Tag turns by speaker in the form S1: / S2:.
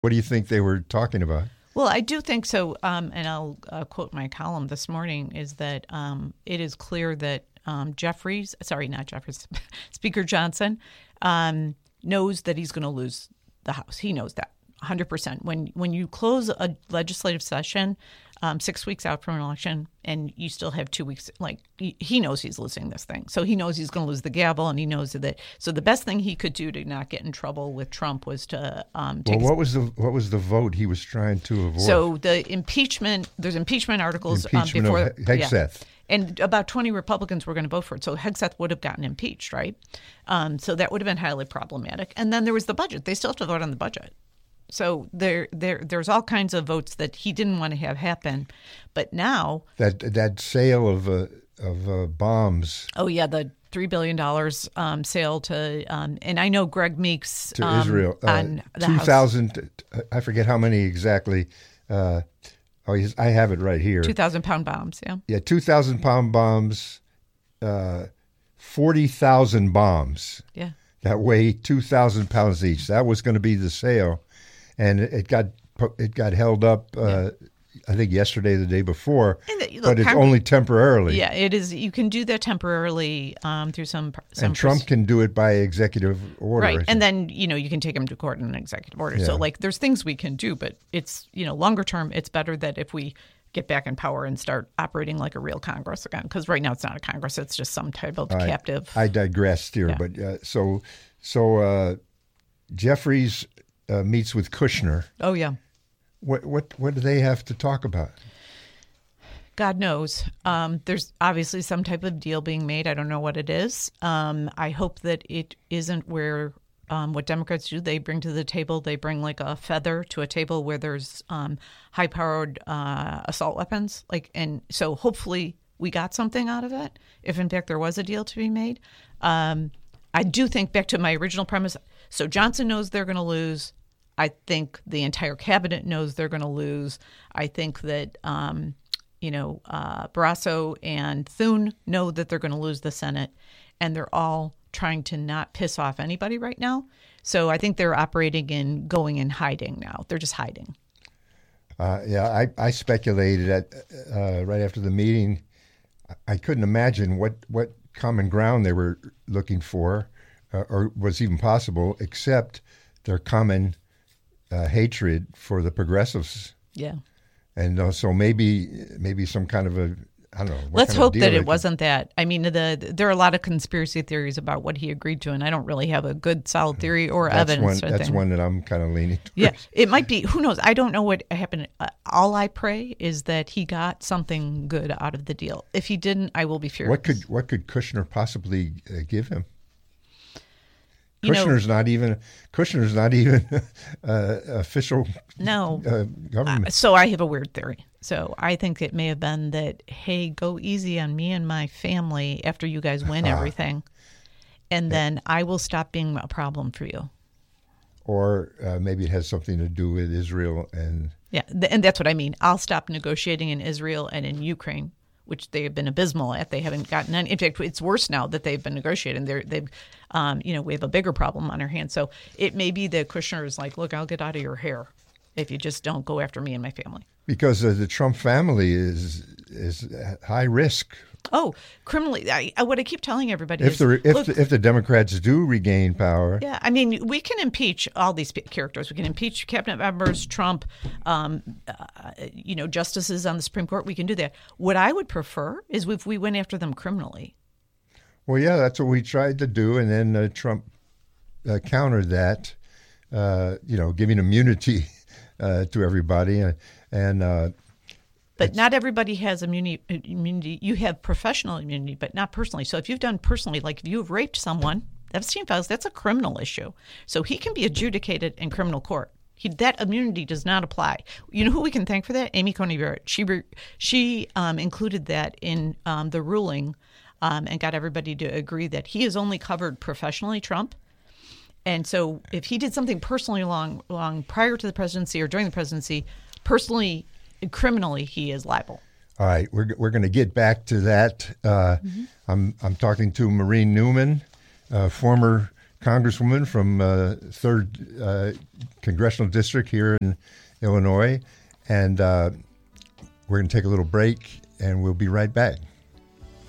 S1: What do you think they were talking about?
S2: Well, I do think so, and I'll quote my column this morning, is that it is clear that Speaker Johnson knows that he's going to lose the House. He knows that 100%. When you close a legislative session 6 weeks out from an election and you still have 2 weeks, he knows he's losing this thing. So he knows he's going to lose the gavel, and he knows that. So the best thing he could do to not get in trouble with Trump was to take.
S1: Well, what was the vote he was trying to avoid?
S2: So the impeachment. There's impeachment articles
S1: impeachment
S2: before
S1: of Hegseth.
S2: Yeah. And about 20 Republicans were going to vote for it. So Hegseth would have gotten impeached, right? So that would have been highly problematic. And then there was the budget. They still have to vote on the budget. So there's all kinds of votes that he didn't want to have happen. But now
S1: that sale of bombs.
S2: Oh, yeah, the $3 billion sale to and I know Greg Meeks
S1: to Israel
S2: on the
S1: 2,000. I forget how many exactly. I have it right here.
S2: 2,000-pound bombs, yeah.
S1: Yeah, 2,000-pound bombs, 40,000 bombs.
S2: Yeah.
S1: That weigh 2,000 pounds each. That was going to be the sale, and it got held up. I think yesterday, the day before, but it's only temporarily.
S2: Yeah, it is. You can do that temporarily through some.
S1: And Trump can do it by executive order,
S2: right? And then you can take him to court in an executive order. Yeah. So there's things we can do, but it's longer term. It's better that if we get back in power and start operating like a real Congress again, because right now it's not a Congress; it's just some type of captive.
S1: I digressed here, but so Jeffries meets with Kushner.
S2: Oh yeah.
S1: What do they have to talk about?
S2: God knows. There's obviously some type of deal being made. I don't know what it is. I hope that it isn't where what Democrats do. They bring to the table, they bring like a feather to a table where there's high-powered assault weapons. And so hopefully we got something out of it, if in fact there was a deal to be made. I do think, back to my original premise, so Johnson knows they're going to lose. I think the entire cabinet knows they're going to lose. I think that, Barrasso and Thune know that they're going to lose the Senate, and they're all trying to not piss off anybody right now. So I think they're operating in going and hiding now. They're just hiding.
S1: I speculated right after the meeting. I couldn't imagine what common ground they were looking for or was even possible, except their common hatred for the progressives.
S2: Yeah.
S1: And so maybe some kind of a, I don't know.
S2: Let's hope that it wasn't that. I mean, there are a lot of conspiracy theories about what he agreed to, and I don't really have a good solid theory or evidence.
S1: That's one that I'm kind of leaning towards.
S2: Yeah, it might be. Who knows? I don't know what happened. All I pray is that he got something good out of the deal. If he didn't, I will be furious.
S1: What could Kushner possibly give him? Kushner's not even official.
S2: No,
S1: government.
S2: So I have a weird theory. So I think it may have been that, hey, go easy on me and my family after you guys win everything, and then I will stop being a problem for you.
S1: Or maybe it has something to do with Israel and.
S2: Yeah, and that's what I mean. I'll stop negotiating in Israel and in Ukraine, which they have been abysmal at. They haven't gotten any. In fact, it's worse now that they've been negotiating. We have a bigger problem on our hands. So it may be that Kushner is like, look, I'll get out of your hair if you just don't go after me and my family.
S1: Because the Trump family is at high risk.
S2: Oh, criminally. What I keep telling everybody
S1: if the Democrats do regain power.
S2: Yeah, I mean, we can impeach all these characters. We can impeach cabinet members, Trump, justices on the Supreme Court. We can do that. What I would prefer is if we went after them criminally.
S1: Well, yeah, that's what we tried to do, and then Trump countered that, giving immunity to everybody,
S2: But not everybody has immunity. You have professional immunity, but not personally. So if you've done personally, like if you have raped someone, Epstein files, that's a criminal issue. So he can be adjudicated in criminal court. That immunity does not apply. You know who we can thank for that? Amy Coney Barrett. She included that in the ruling and got everybody to agree that he is only covered professionally, Trump. And so if he did something personally long prior to the presidency or during the presidency, personally, criminally, he is liable.
S1: All right, we're going to get back to that. I'm talking to Maureen Newman, former Congresswoman from 3rd Congressional District here in Illinois. And we're going to take a little break, and we'll be right back.